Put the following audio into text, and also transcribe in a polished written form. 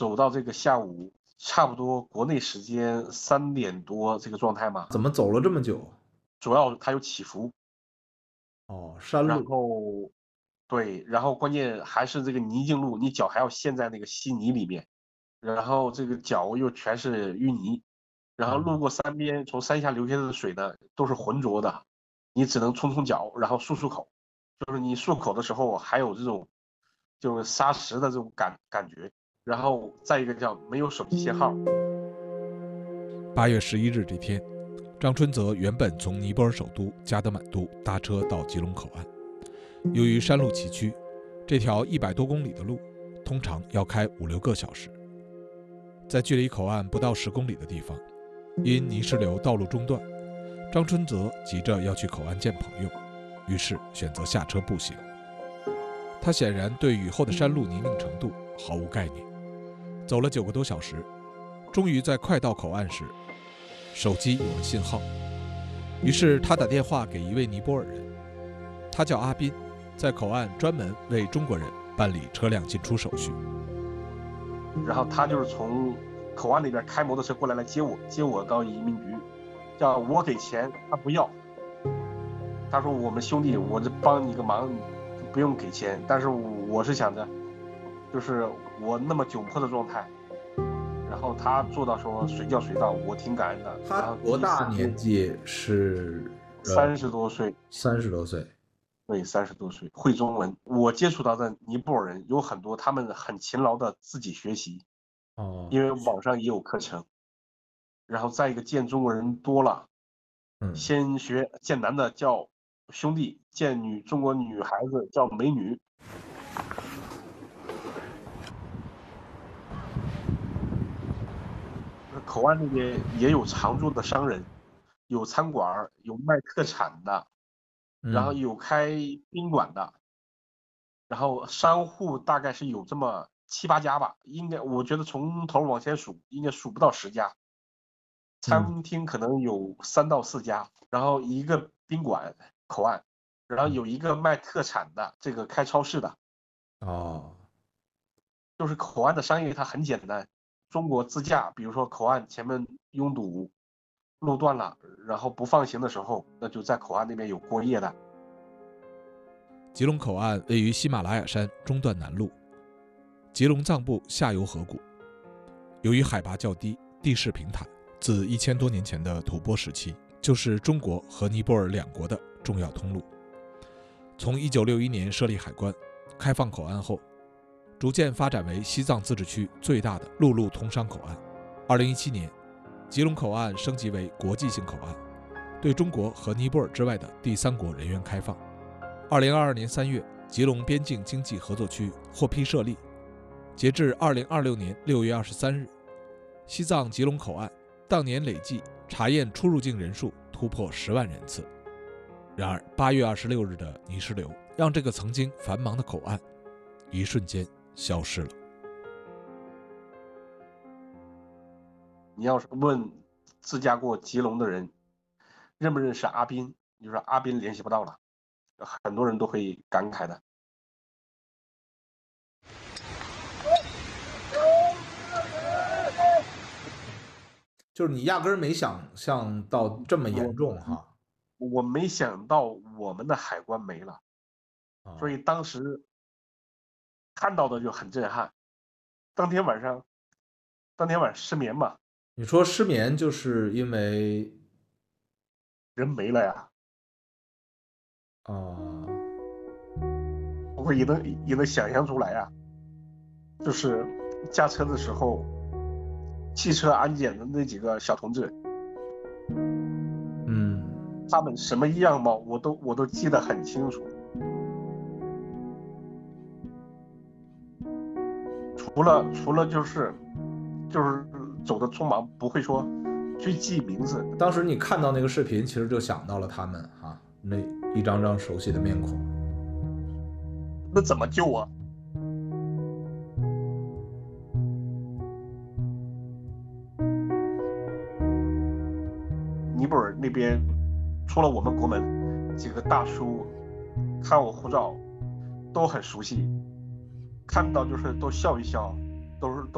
走到这个下午差不多国内时间3点多这个状态嘛。 怎么走了这么久？ 主要它有起伏。 哦，山然路。 后对，然后关键还是这个泥泞路，你脚还要陷在那个稀泥里面，然后这个脚又全是淤泥，然后路过山边，从山下流下的水呢都是浑浊的，你只能冲脚，然后漱口，就是你漱口的时候还有这种就是沙石的这种感觉，然后再一个叫没有手机信号。 8月11日这天，张春泽原本从尼泊尔首都加德满都搭车到吉隆口岸，由于山路崎岖，这条100多公里的路通常要开5-6个小时。在距离口岸不到10公里的地方，因泥石流道路中断，张春泽急着要去口岸见朋友，于是选择下车步行。他显然对雨后的山路泥泞程度毫无概念，走了9个多小时，终于在快到口岸时，手机有了信号，于是他打电话给一位尼泊尔人，他叫阿斌，在口岸专门为中国人办理车辆进出手续。 然后他就是从口岸那边开摩托车过来接我到移民局，叫我给钱，他不要。他说我们兄弟，我这帮你个忙，不用给钱。但是我是想着，就是我那么窘迫的状态，然后他做到说随叫随到，我挺感恩的。 他多大年纪？是 30多岁。 30多岁。 对，30多岁，会中文。我接触到的尼泊尔人有很多，他们很勤劳的自己学习，因为网上也有课程。然后再一个见中国人多了，先学见男的叫兄弟，见中国女孩子叫美女。口岸那边也有常住的商人，有餐馆，有卖特产的，然后有开宾馆的，然后商户大概是有这么7、8家吧，应该我觉得从头往前数，应该数不到10家。餐厅可能有3到4家，然后一个宾馆口岸，然后有一个卖特产的，这个开超市的。就是口岸的商业它很简单，中国自驾，比如说口岸前面拥堵，路断了，然后不放行的时候，那就在口岸那边有过夜的。 吉隆口岸位于喜马拉雅山中段南麓，吉隆藏布下游河谷。由于海拔较低，地势平坦，自1000多年前的吐蕃时期，就是中国和尼泊尔2国的重要通路。从1961年设立海关，开放口岸后，逐渐发展为西藏自治区最大的陆路通商口岸。2017年，吉隆口岸升级为国际性口岸，对中国和尼泊尔之外的第3国人员开放。2022年3月，吉隆边境经济合作区获批设立。截至2026年6月23日，西藏吉隆口岸当年累计查验出入境人数突破10万人次。然而8月26日的泥石流让这个曾经繁忙的口岸一瞬间消失了。 你要是问自驾过吉隆的人认不认识阿斌，你就说阿斌联系不到了，很多人都会感慨的。 就是你压根儿没想象到这么严重哈。 我没想到我们的海关没了，所以当时看到的就很震撼。当天晚上失眠嘛。 你说失眠就是因为人没了呀。我也能想象出来啊，就是驾车的时候，汽车安检的那几个小同志，他们什么样貌我都记得很清楚。除了就是走的匆忙，不会说去记名字。 当时你看到那个视频，其实就想到了他们啊，那一张张熟悉的面孔。 那怎么救啊？尼泊尔那边除了我们国门几个大叔看我护照都很熟悉，看到就是都笑一笑，都